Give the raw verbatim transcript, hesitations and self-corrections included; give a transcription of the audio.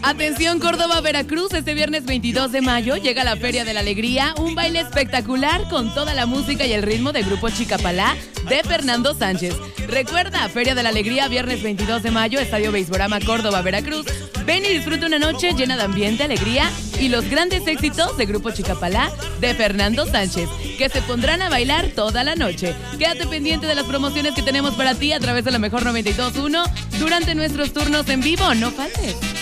Atención Córdoba, Veracruz, este viernes veintidós de mayo llega la Feria de la Alegría, un baile espectacular con toda la música y el ritmo de Grupo Chicapalá de Fernando Sánchez. Recuerda, Feria de la Alegría, viernes veintidós de mayo, Estadio Beisborama, Córdoba, Veracruz. Ven y disfruta una noche llena de ambiente, alegría y los grandes éxitos de Grupo Chicapalá de Fernando Sánchez, que se pondrán a bailar toda la noche. Quédate pendiente de las promociones que tenemos para ti a través de la Mejor noventa y dos punto uno durante nuestros turnos en vivo. No faltes.